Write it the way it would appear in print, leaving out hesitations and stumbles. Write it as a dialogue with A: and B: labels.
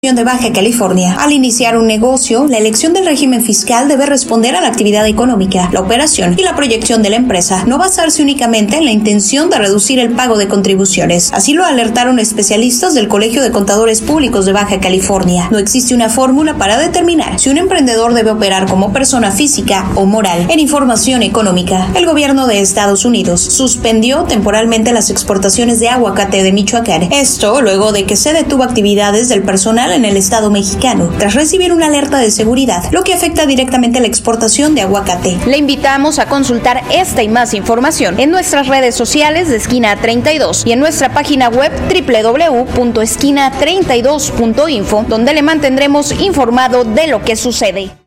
A: de Baja California. Al iniciar un negocio, la elección del régimen fiscal debe responder a la actividad económica, la operación y la proyección de la empresa, no basarse únicamente en la intención de reducir el pago de contribuciones. Así lo alertaron especialistas del Colegio de Contadores Públicos de Baja California. No existe una fórmula para determinar si un emprendedor debe operar como persona física o moral. En información económica, el gobierno de Estados Unidos suspendió temporalmente las exportaciones de aguacate de Michoacán. Esto luego de que se detuvo actividades del personal en el estado mexicano, tras recibir una alerta de seguridad, lo que afecta directamente la exportación de aguacate.
B: Le invitamos a consultar esta y más información en nuestras redes sociales de Esquina 32 y en nuestra página web www.esquina32.info, donde le mantendremos informado de lo que sucede.